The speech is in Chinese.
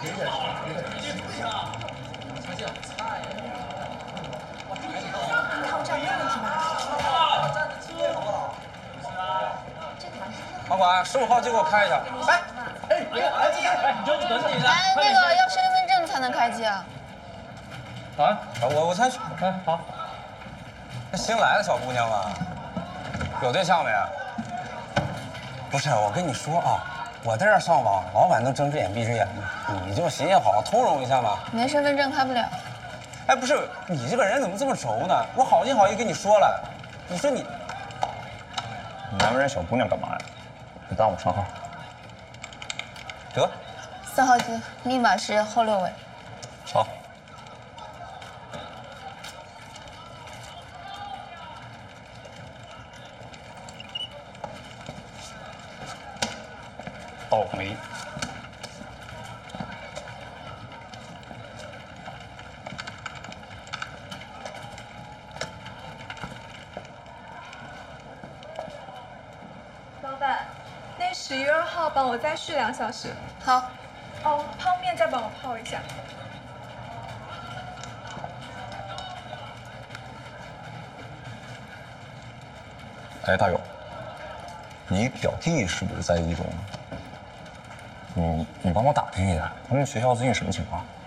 老管，15号机给我开一下。哎， 你等你的。 哎，那个要身份证才能开机啊。 啊， 我才去。 哎，好。 这新来的小姑娘嘛，有对象没？不是，我跟你说啊，我在这儿上网，老板能睁只眼闭只眼的，你就寻思好好通融一下嘛。 没身份证开不了。 哎，不是，你这个人怎么这么轴呢？我好心好意跟你说了，你说你难为人小姑娘干嘛呀？别耽误上号。 得 4号机，密码是后6位。 好。倒霉。 老板，那11、2号帮我再续2小时。 好。 哦，泡面再帮我泡一下。 哎，大勇，你表弟是不是在一中？你帮我打听一下，他们学校最近什么情况？